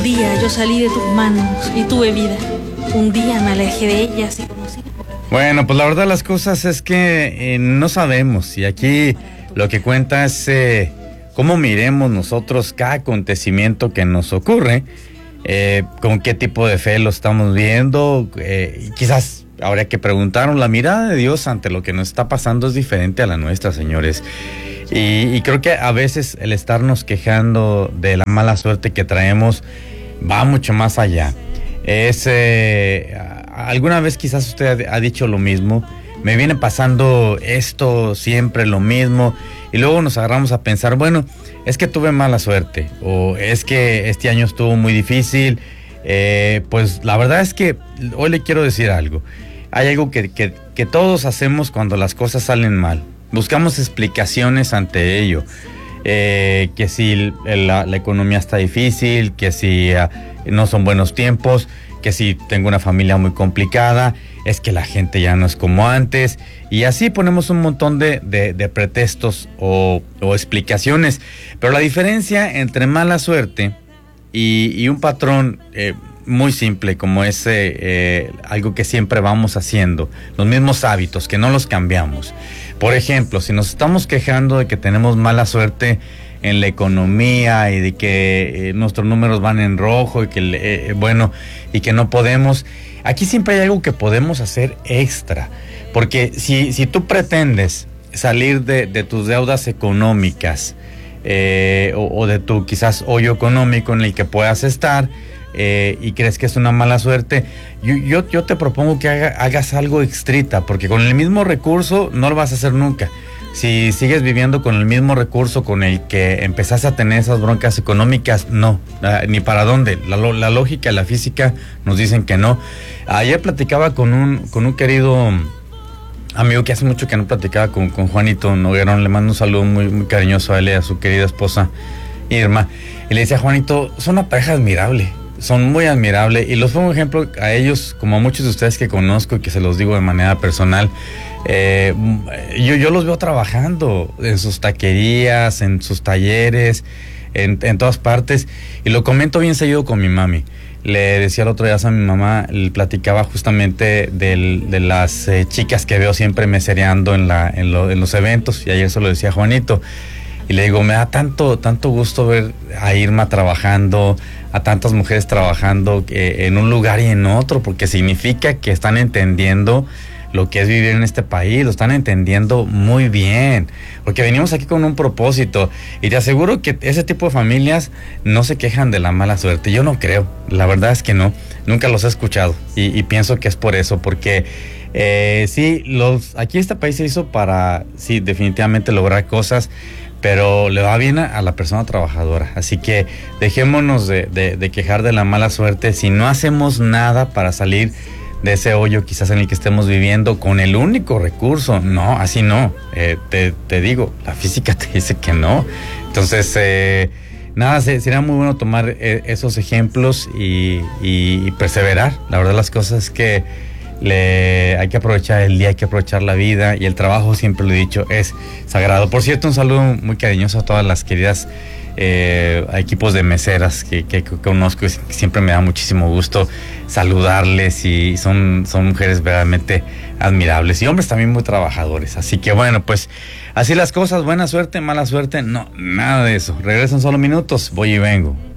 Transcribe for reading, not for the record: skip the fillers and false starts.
Un día yo salí de tus manos y tuve vida. Un día me alejé de ellas y conocí. Bueno, pues la verdad las cosas es que no sabemos, y aquí lo que cuenta es cómo miremos nosotros cada acontecimiento que nos ocurre, con qué tipo de fe lo estamos viendo. Quizás habría que preguntarnos, la mirada de Dios ante lo que nos está pasando es diferente a la nuestra, señores. Y creo que a veces el estarnos quejando de la mala suerte que traemos va mucho más allá. Alguna vez quizás usted ha dicho lo mismo, me viene pasando esto siempre lo mismo, y luego nos agarramos a pensar, bueno, es que tuve mala suerte, o es que este año estuvo muy difícil. Pues la verdad es que hoy le quiero decir algo. Hay algo que todos hacemos cuando las cosas salen mal. Buscamos explicaciones ante ello. Que si la economía está difícil, que si no son buenos tiempos, que si tengo una familia muy complicada, es que la gente ya no es como antes, y así ponemos un montón de pretextos o explicaciones. Pero la diferencia entre mala suerte y un patrón muy simple, como es algo que siempre vamos haciendo, los mismos hábitos, que no los cambiamos. Por ejemplo, si nos estamos quejando de que tenemos mala suerte en la economía y de que nuestros números van en rojo y que y que no podemos, aquí siempre hay algo que podemos hacer extra, porque si tú pretendes salir de tus deudas económicas, o de tu quizás hoyo económico en el que puedas estar, y crees que es una mala suerte, yo te propongo que hagas algo extrita, porque con el mismo recurso no lo vas a hacer nunca. Si sigues viviendo con el mismo recurso con el que empezaste a tener esas broncas económicas, no, ni para dónde. La lógica y la física nos dicen que no. Ayer platicaba con un querido amigo que hace mucho que no platicaba, con Juanito Noguerón. Le mando un saludo muy, muy cariñoso a él y a su querida esposa Irma. Y le decía, Juanito, son una pareja admirable, son muy admirables, y los pongo ejemplo a ellos, como a muchos de ustedes que conozco y que se los digo de manera personal. Yo los veo trabajando en sus taquerías, en sus talleres, en todas partes, y lo comento bien seguido con mi mami. Le decía el otro día a mi mamá, le platicaba justamente de las chicas que veo siempre mesereando en los eventos, y ayer se lo decía a Juanito, y le digo, me da tanto gusto ver a Irma trabajando, a tantas mujeres trabajando en un lugar y en otro, porque significa que están entendiendo lo que es vivir en este país, lo están entendiendo muy bien, porque venimos aquí con un propósito, y te aseguro que ese tipo de familias no se quejan de la mala suerte. Yo no creo, la verdad es que no, nunca los he escuchado, y pienso que es por eso, porque sí, aquí este país se hizo para, sí, definitivamente lograr cosas, pero le va bien a la persona trabajadora. Así que dejémonos de quejar de la mala suerte. Si no hacemos nada para salir de ese hoyo quizás en el que estemos viviendo con el único recurso, no, así no. Te digo, la física te dice que no. Entonces, nada, sería muy bueno tomar esos ejemplos y perseverar. La verdad, las cosas es que hay que aprovechar el día, hay que aprovechar la vida, y el trabajo, siempre lo he dicho, es sagrado. Por cierto, un saludo muy cariñoso a todas las queridas equipos de meseras que conozco, y siempre me da muchísimo gusto saludarles, y son mujeres verdaderamente admirables, y hombres también muy trabajadores. Así que bueno, pues así las cosas. Buena suerte, mala suerte, no, nada de eso. Regreso en solo minutos, voy y vengo.